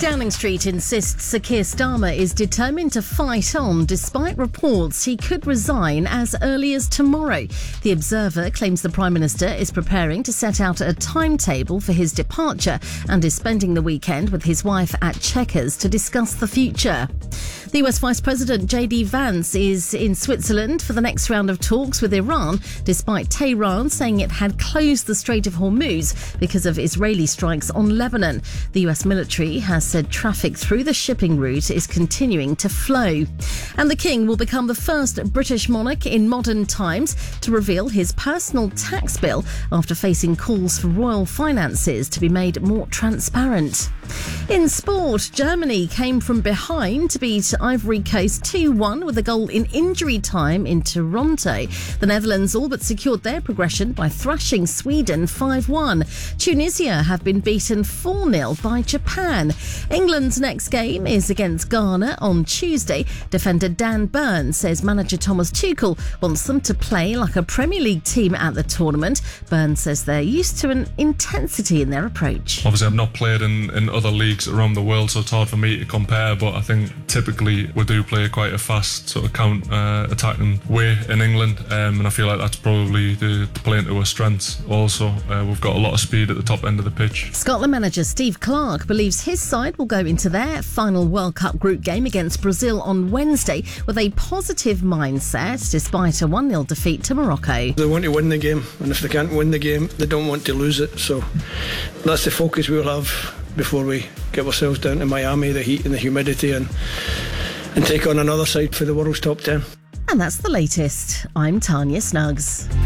Downing Street insists Sir Keir Starmer is determined to fight on despite reports he could resign as early as tomorrow. The Observer claims the Prime Minister is preparing to set out a timetable for his departure and is spending the weekend with his wife at Chequers to discuss the future. The US Vice President JD Vance is in Switzerland for the next round of talks with Iran, despite Tehran saying it had closed the Strait of Hormuz because of Israeli strikes on Lebanon. The US military has said traffic through the shipping route is continuing to flow. And the King will become the first British monarch in modern times to reveal his personal tax bill after facing calls for royal finances to be made more transparent. In sport, Germany came from behind to beat Ivory Coast 2-1 with a goal in injury time in Toronto. The Netherlands all but secured their progression by thrashing Sweden 5-1. Tunisia have been beaten 4-0 by Japan. England's next game is against Ghana on Tuesday. Defender Dan Burn says manager Thomas Tuchel wants them to play like a Premier League team at the tournament. Burn says they're used to an intensity in their approach. Obviously, I've not played in other leagues around the world, so it's hard for me to compare, but I think typically we do play quite a fast sort of counter-attacking way in England, and I feel like that's probably the playing to our strengths. Also, we've got a lot of speed at the top end of the pitch. Scotland manager Steve Clarke believes his side will go into their final World Cup group game against Brazil on Wednesday with a positive mindset despite a 1-0 defeat to Morocco. They want to win the game, and if they can't win the game, they don't want to lose it, so that's the focus we'll have before we get ourselves down to Miami, the heat and the humidity, and take on another side for the world's top 10. And that's the latest. I'm Tanya Snuggs.